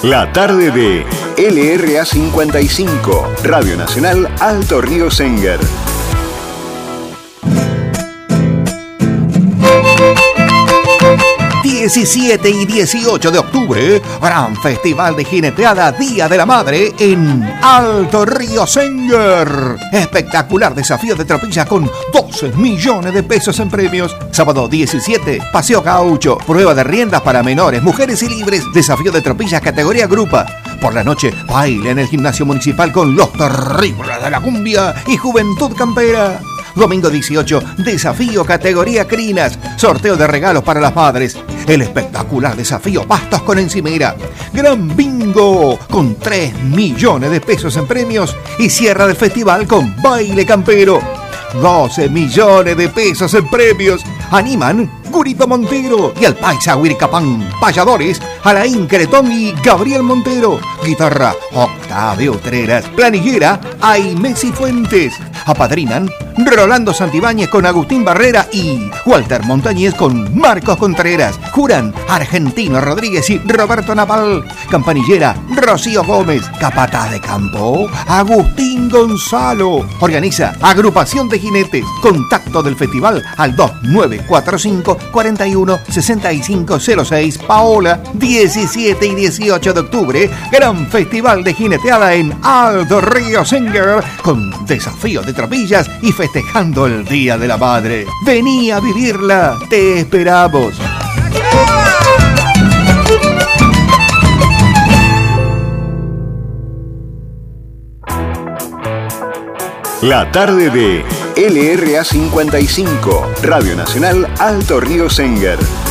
La tarde de LRA 55, Radio Nacional Alto Río Senguer. ...17 y 18 de octubre... gran festival de jineteada Día de la Madre... en Alto Río Senguer. Espectacular desafío de tropilla con 12 millones de pesos en premios. Sábado 17, paseo gaucho, prueba de riendas para menores, mujeres y libres, desafío de tropillas categoría grupa. Por la noche, baile en el gimnasio municipal con los terribles de la cumbia y juventud campera. Domingo 18, desafío categoría crinas, sorteo de regalos para las madres. El espectacular desafío pastos con encimera. Gran bingo con 3 millones de pesos en premios y cierra del festival con baile campero. 12 millones de pesos en premios. Animan Gurito Montero y al Paisa Huiricapán. Payadores, Alain Cretón y Gabriel Montero. Guitarra, Octavio Utreras. Planillera, Aimé Cifuentes. Apadrinan Rolando Santibáñez con Agustín Barrera y Walter Montañez con Marcos Contreras. Juran Argentino Rodríguez y Roberto Naval. Campanillera, Rocío Gómez. Capataz de campo, Agustín Gonzalo. Organiza Agrupación de Jinetes. Contacto del festival al 2945 41 6506. Paola. 17 y 18 de octubre, gran festival de jineteada en Alto Río Senguer con desafío de tropillas y festejando el Día de la Madre. Vení a vivirla, te esperamos. La tarde de LRA 55, Radio Nacional Alto Río Senguer.